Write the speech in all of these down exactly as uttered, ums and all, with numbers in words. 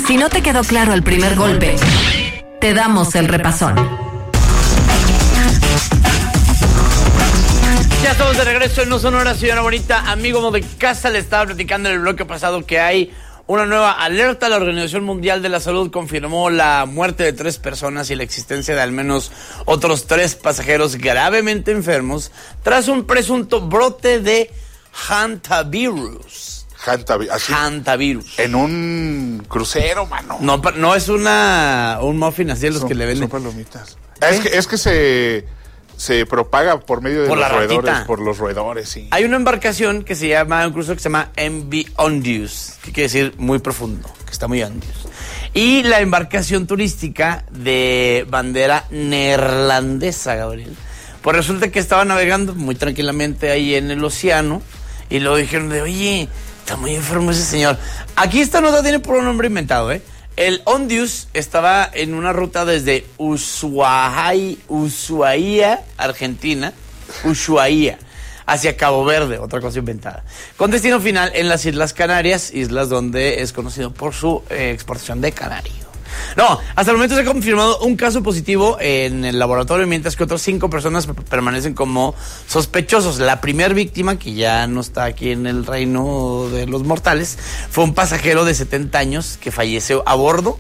Si no te quedó claro el primer golpe, te damos el repasón. Ya estamos de regreso en No Sonora, señora bonita. Amigo de casa, le estaba platicando en el bloque pasado que hay una nueva alerta. La Organización Mundial de la Salud confirmó la muerte de tres personas y la existencia de al menos otros tres pasajeros gravemente enfermos tras un presunto brote de hantavirus. Hantavirus. Así, hantavirus. En un crucero, mano. No, no es una un muffin así de los son, que le venden. Son palomitas. Es que, es que se, se propaga por medio de por los roedores, ratita. por los roedores, sí. Hay una embarcación que se llama, un crucero que se llama M V Ondius, que quiere decir muy profundo, que está muy Ondius. Y la embarcación turística de bandera neerlandesa, Gabriel. Pues resulta que estaba navegando muy tranquilamente ahí en el océano y luego dijeron de, oye, está muy enfermo ese señor. Aquí esta nota tiene por un nombre inventado, ¿eh? El Ondius estaba en una ruta desde Ushuaia, Ushuaia, Argentina, Ushuaia, hacia Cabo Verde, otra cosa inventada, con destino final en las Islas Canarias, islas donde es conocido por su eh, exportación de canario. No, hasta el momento se ha confirmado un caso positivo en el laboratorio, mientras que otras cinco personas permanecen como sospechosos. La primera víctima, que ya no está aquí en el reino de los mortales, fue un pasajero de setenta años que falleció a bordo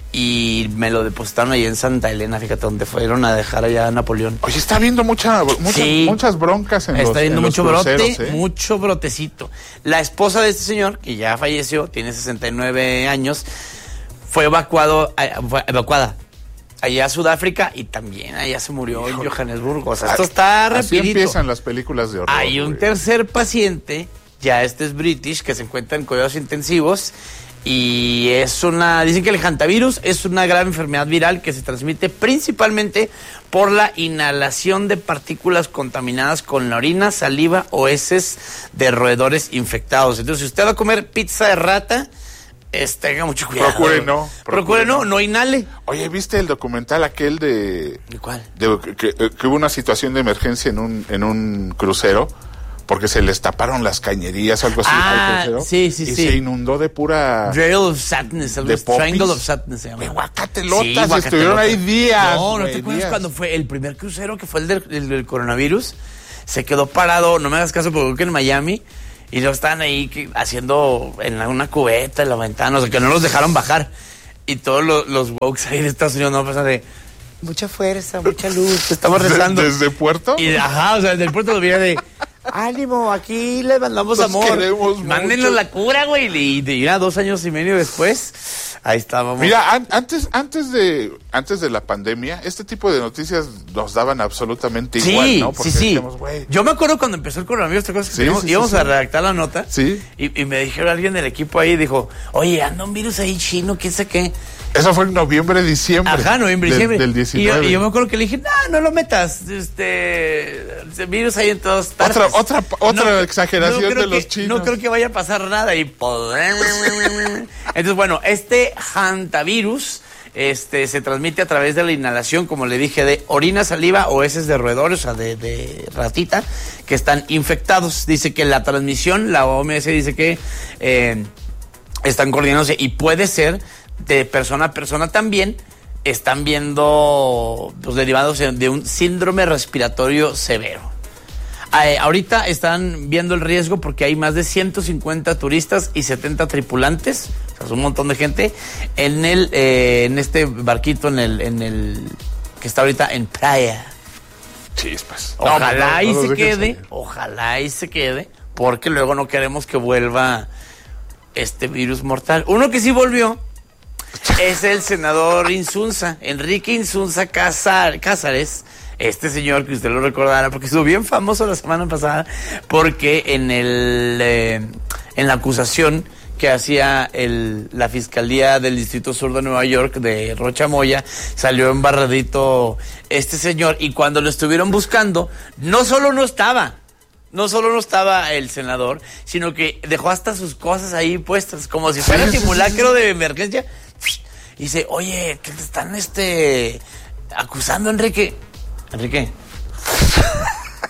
y me lo depositaron ahí en Santa Elena, fíjate, donde fueron a dejar allá a Napoleón. Oye, está habiendo mucha, mucha, sí, muchas broncas en está los Está viendo en mucho los brote, cruceros, ¿eh? mucho brotecito. La esposa de este señor, que ya falleció, tiene sesenta y nueve años, fue evacuado, fue evacuada allá a Sudáfrica y también allá se murió en Johannesburgo. O sea, esto está así rapidito. empiezan las películas de horror. Hay un güey. tercer paciente, ya este es British, que se encuentra en cuidados intensivos y es una, dicen que el hantavirus es una grave enfermedad viral que se transmite principalmente por la inhalación de partículas contaminadas con la orina, saliva o heces de roedores infectados. Entonces, si usted va a comer pizza de rata, Es, tenga mucho cuidado. Procure no. Procure, procure no, no, no inhale. Oye, ¿viste el documental aquel de... ¿De cuál? De, que, que, que hubo una situación de emergencia en un, en un crucero porque se les taparon las cañerías o algo así ah, al crucero. Sí, sí, y sí. se inundó de pura... Trail of Sadness, de Triangle of Sadness se llama. De guacatelotas, sí, guacatelotas. Estuvieron ahí días. No, ¿no wey, te acuerdas días. cuando fue el primer crucero que fue el del, el del coronavirus? Se quedó parado, no me hagas caso, porque creo que en Miami... Y luego estaban ahí que, haciendo en una cubeta en la ventana, o sea, que no los dejaron bajar. Y todos los, los wokes ahí de Estados Unidos no pasan de mucha fuerza, mucha luz, estamos rezando. ¿Desde Puerto? Y ajá, o sea, desde el puerto lo veía de ánimo, aquí les mandamos Los amor. Mándenos mucho. la cura, güey. Y de ir a dos años y medio después, ahí estábamos. Mira, an- antes, antes de, antes de la pandemia, este tipo de noticias nos daban absolutamente sí, igual, ¿no? Porque sí, sí. decíamos, güey. Yo me acuerdo cuando empezó el coronavirus, ¿te acuerdas que Sí, teníamos- sí, íbamos sí, a sí. redactar la nota? Sí. Y, y me dijeron alguien del equipo ahí, dijo, oye, anda un virus ahí chino, quién sé qué. Eso fue en noviembre, diciembre. Ajá, noviembre, del, diciembre. Del y, yo, diecinueve. y yo me acuerdo que le dije, no, no lo metas. Este, ese virus ahí en todas partes. Otra, otra, otra exageración creo de los que- chinos. No creo que vaya a pasar nada. Y entonces, bueno, este hantavirus este, se transmite a través de la inhalación, como le dije, de orina, saliva o heces de roedores, o sea, de, de ratita, que están infectados. Dice que la transmisión, la O M S dice que eh, están coordinándose y puede ser de persona a persona también. Están viendo los derivados de un síndrome respiratorio severo. Eh, ahorita están viendo el riesgo porque hay más de ciento cincuenta turistas y setenta tripulantes, o sea, es un montón de gente, en el eh, en este barquito, en el, en el que está ahorita en playa. Chispas. Ojalá No, no, y no se los dejen quede, salir. ojalá y se quede, porque luego no queremos que vuelva este virus mortal. Uno que sí volvió es el senador Insunza, Enrique Insunza Casar- Cázares, este señor que usted lo recordará, porque estuvo bien famoso la semana pasada, porque en el eh, en la acusación que hacía el, la Fiscalía del Distrito Sur de Nueva York, de Rocha Moya, salió embarradito este señor, y cuando lo estuvieron buscando, no solo no estaba, no solo no estaba el senador, sino que dejó hasta sus cosas ahí puestas, como si fuera Sí, sí, simulacro sí, sí. de emergencia. Y dice, oye, ¿qué te están este acusando, Enrique? Enrique.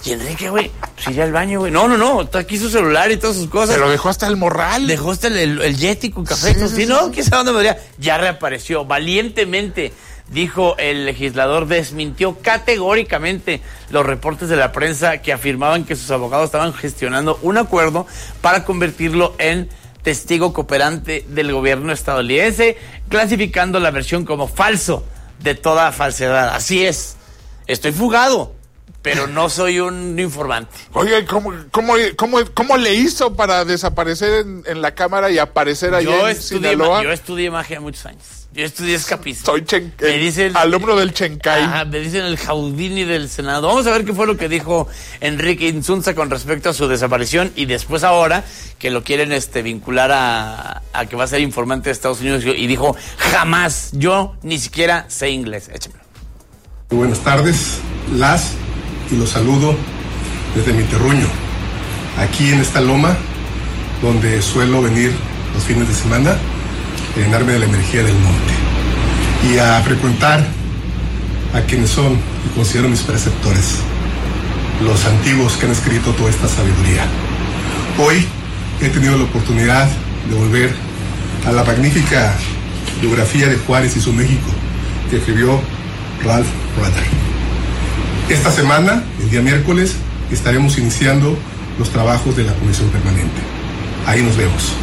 Y Enrique, güey, pues iría al baño, güey. No, no, no, está aquí su celular y todas sus cosas. Pero dejó hasta el morral. Dejó hasta el, el, el Yeti con café. Sí, sí, sí, no, quién sabe dónde me diría. Ya reapareció valientemente. Dijo el legislador, desmintió categóricamente los reportes de la prensa que afirmaban que sus abogados estaban gestionando un acuerdo para convertirlo en testigo cooperante del gobierno estadounidense, clasificando la versión como falso de toda falsedad. Así es, estoy fugado, pero no soy un informante. Oye, ¿cómo, cómo, cómo, cómo le hizo para desaparecer en, en la cámara y aparecer allá yo en estudié, Sinaloa? Yo estudié magia muchos años. Yo estudié escapismo. Soy chen, me dicen, alumno del Chencay. Ajá, me dicen el Jaudini del Senado. Vamos a ver qué fue lo que dijo Enrique Insunza con respecto a su desaparición y después ahora que lo quieren este, vincular a, a que va a ser informante de Estados Unidos y dijo, jamás, yo ni siquiera sé inglés. Échamelo. Muy buenas tardes, las y los saludo desde mi terruño, aquí en esta loma donde suelo venir los fines de semana, llenarme de la energía del monte y a frecuentar a quienes son y considero mis preceptores, los antiguos que han escrito toda esta sabiduría. Hoy he tenido la oportunidad de volver a la magnífica biografía de Juárez y su México que escribió Ralph Rutter. Esta semana, el día miércoles, estaremos iniciando los trabajos de la Comisión Permanente. Ahí nos vemos.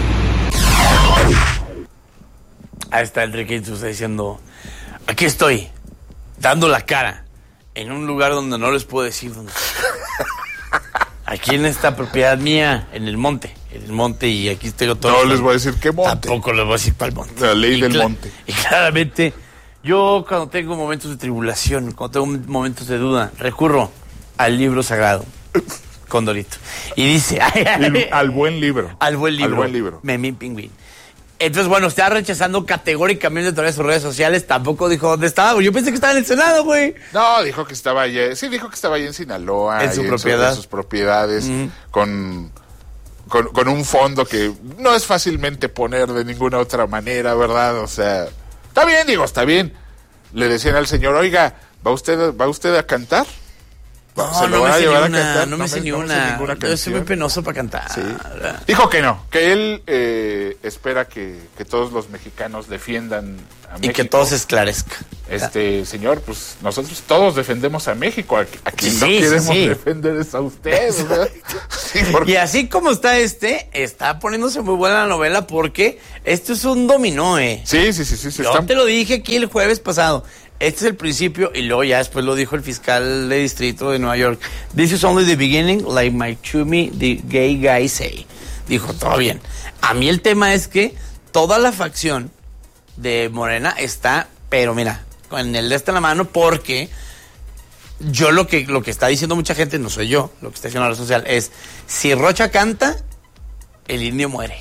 Ahí está Enrique Insunza diciendo, aquí estoy, dando la cara, en un lugar donde no les puedo decir dónde estoy. Aquí en esta propiedad mía, en el monte, en el monte, y aquí tengo todo. No les voy a decir qué monte. Tampoco les voy a decir cuál monte. La ley y del cl- monte. Y claramente, yo cuando tengo momentos de tribulación, cuando tengo momentos de duda, recurro al libro sagrado, Condorito. Y dice... al, al buen libro. Al buen libro. Al buen libro. Memín Pingüín. Entonces, bueno, está rechazando categóricamente a través de sus redes sociales. Tampoco dijo dónde estaba, güey. Yo pensé que estaba en el Senado, güey. No, dijo que estaba allá. Sí, dijo que estaba allá en Sinaloa. En su en propiedad. En sus propiedades. Mm. Con, con, con un fondo que no es fácilmente poner de ninguna otra manera, ¿verdad? O sea, está bien, digo, está bien. Le decían al señor, oiga, ¿va usted, ¿va usted a cantar? No, ¿Se lo no van me a sé llevar ni a una, cantar? no me sé ni no me sé una. ninguna Yo soy canción. muy penoso para cantar. Sí. Dijo que no, que él eh, espera que, que todos los mexicanos defiendan a México. Y que todo se esclarezca. Este, señor, pues nosotros todos defendemos a México. A, a quien Sí, no sí, queremos sí. defender es a usted. ¿Verdad? Sí, porque... Y así como está este, está poniéndose muy buena la novela porque esto es un dominó, eh. Sí, sí, sí, sí. sí Yo están... te lo dije aquí el jueves pasado. Este es el principio y luego ya después lo dijo el fiscal de distrito de Nueva York. This is only the beginning, like my chummy, the gay guy say. Dijo, todo bien. A mí el tema es que toda la facción de Morena está, pero mira, con el de esta en la mano porque yo lo que, lo que está diciendo mucha gente, no soy yo, lo que está diciendo la red social es, si Rocha canta, el indio muere.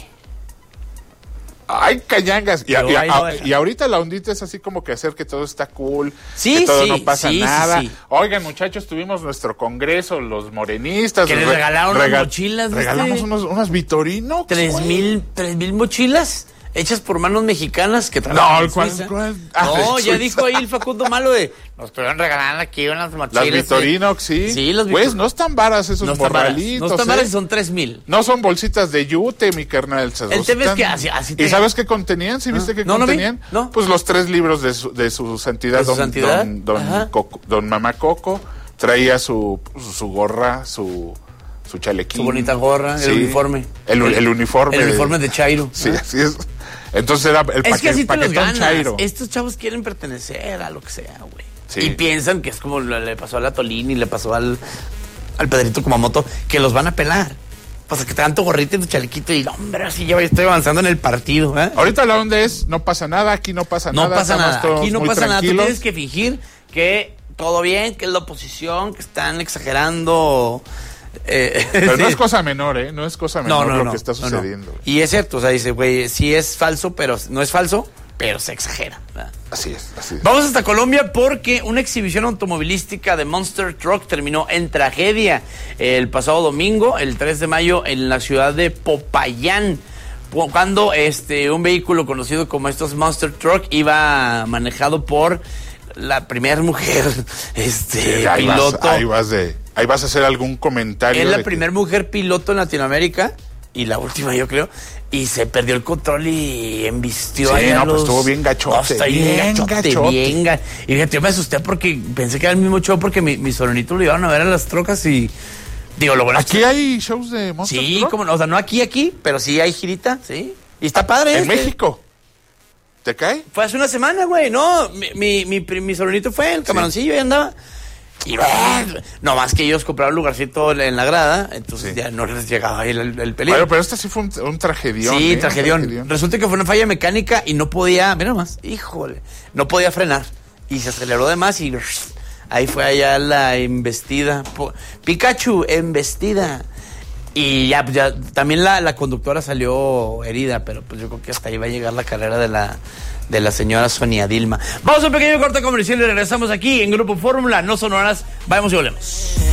Ay, cañangas. Y, Pero y, ahí a, no deja. y ahorita la ondita es así como que hacer que todo está cool, Sí, que todo sí, no pasa sí, sí, nada. sí. Oigan, muchachos, tuvimos nuestro congreso, los morenistas. Que les re- regalaron unas mochilas, ¿viste? Regalamos unos, unas Vitorinox. Tres güey. mil, tres mil mochilas hechas por manos mexicanas que No, trabajan en ¿cuál- Suiza. cuál? Ah, No, de ya Suiza. dijo ahí el Facundo Malo de nos estuvieron regalando aquí unas mochilas. Las Vitorinox, sí. Sí, las Pues Vitor- no están varas esos no están varas, morralitos. no están ¿eh? varas y son tres mil. No son bolsitas de yute, mi carnal. esas El dos tema es están- que así- así te- ¿Y sabes qué contenían? ¿Sí viste Ah. qué No, no vi. contenían? No. Pues los tres libros de su, de su santidad, ¿De su don, santidad? don, don, Ajá. Coco- don Mamá Coco. Traía su, su gorra, su, su chalequín. Su bonita gorra, el Sí. uniforme. El, el uniforme. El de- uniforme de Chairo. Sí, Ah. así es. Entonces era el Es que paque- así te los paquetón ganas. Chairo. Estos chavos quieren pertenecer a lo que sea, güey. Sí. Y piensan que es como lo- le pasó a la Tolini, le pasó al, al Pedrito Kumamoto, que los van a pelar. Pasa que te dan tu gorrita y tu chalequito y, hombre, así ya estoy avanzando en el partido, ¿eh? Ahorita la onda es, no pasa nada, aquí no pasa No nada. pasa estamos nada. todos Aquí no muy pasa nada. Tú tranquilos. tienes que fingir que todo bien, que es la oposición, que están exagerando. eh, Pero no sí. es cosa menor, ¿eh? No es cosa menor No, no, lo no, que está no, no. sucediendo. Y es cierto, o sea, dice, güey, sí es falso, pero no es falso, pero se exagera, ¿verdad? Así es, así es. Vamos hasta Colombia porque una exhibición automovilística de Monster Truck terminó en tragedia el pasado domingo, el tres de mayo, en la ciudad de Popayán, cuando este un vehículo conocido como estos Monster Truck iba manejado por la primera mujer este, Sí, ahí piloto. Vas, ahí, vas de, ahí vas a hacer algún comentario. Es la de primera que... mujer piloto en Latinoamérica y la última, yo creo. Y se perdió el control y embistió Sí, ahí a no, los... pues estuvo bien gachote. No, está bien, bien gachote, gachote. bien ga- Y fíjate, yo me asusté porque pensé que era el mismo show porque mi, mi sobrinito lo iban a ver a las trocas y... Digo, lo bueno es ¿Aquí que- hay shows de Monster Sí, Truck? como no, o sea, no aquí, aquí, pero sí hay girita, sí. Y está padre. ¿En este. México? ¿Te cae? Fue hace una semana, güey. No, mi, mi, mi, pri- mi sobrinito fue, el camaroncillo, y andaba. Y no más que ellos compraron lugarcito en la grada, entonces Sí. ya no les llegaba ahí el, el peligro. Bueno, pero este sí fue un, un tragedión. sí, ¿eh? tragedión. Un tragedión. Resulta que fue una falla mecánica y no podía, mira nomás, híjole, no podía frenar. Y se aceleró de más y ahí fue allá la embestida. Po- Pikachu, embestida. Y ya, pues ya también la, la conductora salió herida, pero pues yo creo que hasta ahí va a llegar la carrera de la, de la señora Sonia Dilma. Vamos a un pequeño corte comercial y regresamos aquí en Grupo Fórmula. No son horas, vamos y volvemos.